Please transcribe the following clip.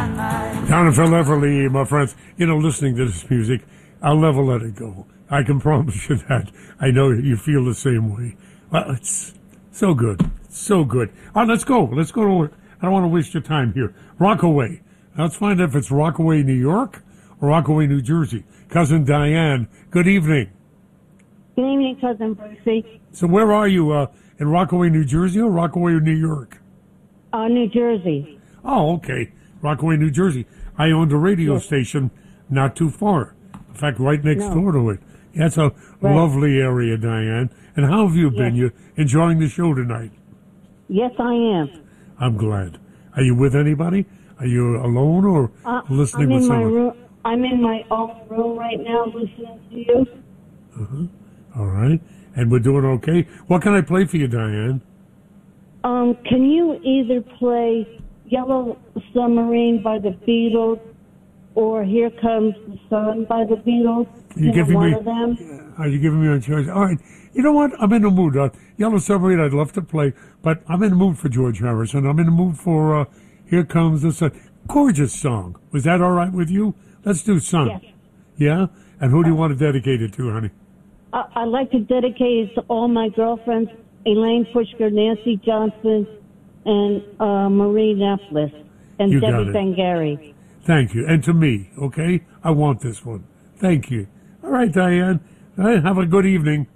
Jonathan Everly, my friends, listening to this music, I'll never let it go. I can promise you that. I know you feel the same way. Well, it's so good. So good. All right, let's go. Let's go to, I don't want to waste your time here. Rockaway. Let's find out if it's Rockaway, New York or Rockaway, New Jersey. Cousin Diane, good evening. Good evening, Cousin Brucey. So where are you, in Rockaway, New Jersey or Rockaway, New York? New Jersey. Oh, okay. Rockaway, New Jersey. I owned a radio station not too far. In fact, right next door to it. Yeah, it's a lovely area, Diane. And how have you been? You enjoying the show tonight? Yes, I am. I'm glad. Are you with anybody? Are you alone or listening with someone? I'm in my own room right now listening to you. All right. And we're doing okay. What can I play for you, Diane? Can you either play Yellow Submarine by the Beatles or Here Comes the Sun by the Beatles? Are you giving me a choice? All right. You know what? I'm in the mood. Yellow Submarine I'd love to play, but I'm in the mood for George Harrison. I'm in the mood for Here Comes the Sun. Gorgeous song. Was that all right with you? Let's do Sun. Yes. Yeah? And who do you want to dedicate it to, honey? I'd like to dedicate it to all my girlfriends, Elaine Pushker, Nancy Johnson, and Marie Neplis, and You Debbie got it. Bengary. Thank you. And to me, okay? I want this one. Thank you. All right, Diane. All right, have a good evening.